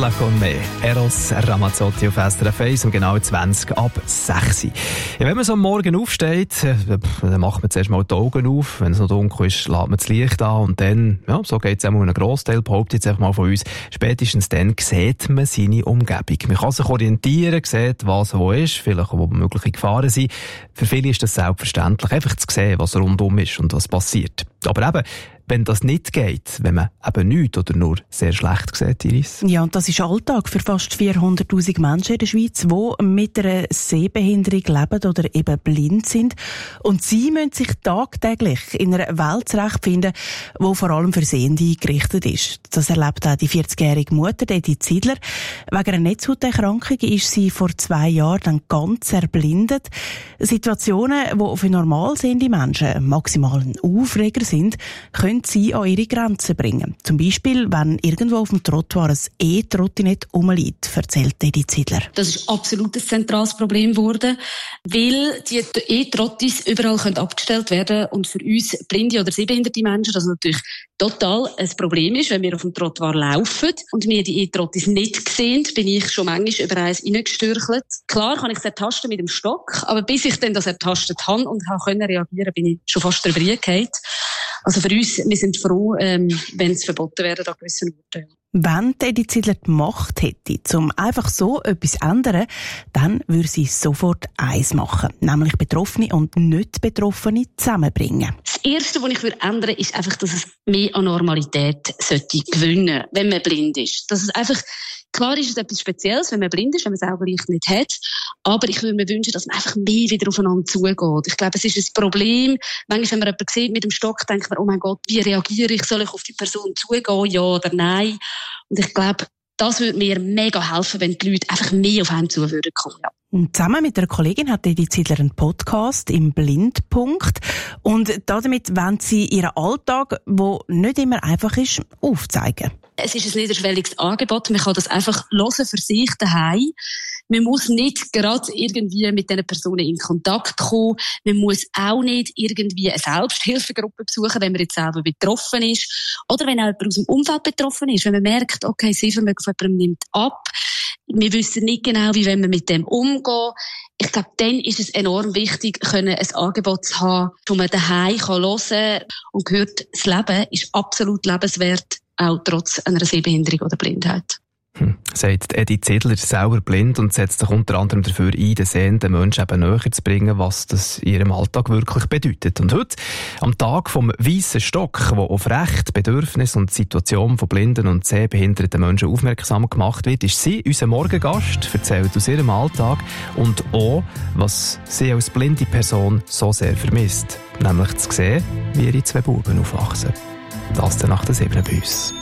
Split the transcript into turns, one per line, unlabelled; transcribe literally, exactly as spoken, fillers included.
«Parla con me». Eros Ramazzotti auf S R F eins um genau zwanzig ab sechs. Ja, wenn man so am Morgen aufsteht, dann macht man zuerst mal die Augen auf. Wenn es noch dunkel ist, lässt man das Licht an und dann, ja, so geht es einmal einen Grossteil, behauptet jetzt einfach mal von uns, spätestens dann sieht man seine Umgebung. Man kann sich orientieren, sieht, was wo ist, vielleicht wo mögliche Gefahren sind. Für viele ist das selbstverständlich, einfach zu sehen, was rundum ist und was passiert. Aber eben, wenn das nicht geht, wenn man eben nichts oder nur sehr schlecht sieht, Iris.
Ja, und das ist Alltag für fast vierhunderttausend Menschen in der Schweiz, die mit einer Sehbehinderung leben oder eben blind sind. Und sie müssen sich tagtäglich in einer Welt zurechtfinden, die vor allem für Sehende gerichtet ist. Das erlebt auch die vierzigjährige Mutter, Edith Ziedler. Wegen einer Netzhauterkrankung ist sie vor zwei Jahren dann ganz erblindet. Situationen, die für normal sehende Menschen maximal ein Aufreger sind, können sie an ihre Grenzen bringen. Zum Beispiel, wenn irgendwo auf dem Trottoir ein E-Trottinett rumliegt, erzählt Edith Ziedler.
Das ist absolut ein zentrales Problem geworden, weil die E-Trottis überall können abgestellt werden und für uns blinde oder sehbehinderte Menschen das natürlich total ein Problem ist, wenn wir auf dem Trottoir laufen und wir die E-Trottis nicht sehen, bin ich schon manchmal über eins reingestürchelt. Klar kann ich es ertasten mit dem Stock, aber bis ich dann das ertastet habe und konnte reagieren, bin ich schon fast drüber gefallen. Also für uns, wir sind froh, ähm, wenn es verboten wäre an gewissen Orten.
Wenn Edith Ziedler die Macht hätte, um einfach so etwas zu ändern, dann würde sie sofort eins machen, nämlich Betroffene und Nicht-Betroffene zusammenbringen.
Das Erste, was ich ändern würde, ist einfach, dass es mehr an Normalität sollte gewinnen, wenn man blind ist. Dass es einfach, klar ist es etwas Spezielles, wenn man blind ist, wenn man es auch Licht nicht hat, aber ich würde mir wünschen, dass man einfach mehr wieder aufeinander zugeht. Ich glaube, es ist ein Problem, manchmal, wenn man jemanden sieht mit dem Stock, denkt man, oh mein Gott, wie reagiere ich? Soll ich auf die Person zugehen, ja oder nein? Und ich glaube, das würde mir mega helfen, wenn die Leute einfach mehr auf einen zu würden kommen. Ja.
Und zusammen mit einer Kollegin hat Edith Ziedler einen Podcast im Blindpunkt. Und damit wollen sie ihren Alltag, der nicht immer einfach ist, aufzeigen.
Es ist ein niederschwelliges Angebot. Man kann das einfach hören für sich daheim. Man muss nicht gerade irgendwie mit diesen Personen in Kontakt kommen. Man muss auch nicht irgendwie eine Selbsthilfegruppe besuchen, wenn man jetzt selber betroffen ist. Oder wenn auch jemand aus dem Umfeld betroffen ist. Wenn man merkt, okay, das Sehvermögen von jemandem nimmt ab. Wir wissen nicht genau, wie wir mit dem umgehen. Ich glaube, dann ist es enorm wichtig, können ein Angebot zu haben, wo man daheim hören kann und hört, das Leben ist absolut lebenswert, auch trotz einer Sehbehinderung oder Blindheit.
Hm, sagt Edith Ziedler, selber blind und setzt sich unter anderem dafür ein, den sehenden Menschen eben näher zu bringen, was das in ihrem Alltag wirklich bedeutet. Und heute, am Tag vom weißen Stock, wo auf Recht, Bedürfnisse und Situation von blinden und sehbehinderten Menschen aufmerksam gemacht wird, ist sie unser Morgengast, erzählt aus ihrem Alltag und auch, was sie als blinde Person so sehr vermisst, nämlich zu sehen, wie ihre zwei Buben aufwachsen. Das dann nach der sieben bei uns.